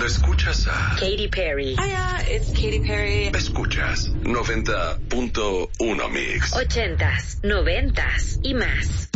Cuando escuchas a Katy Perry. Hiya, it's Katy Perry. Escuchas 90.1 Mix. 80s, 90s y más.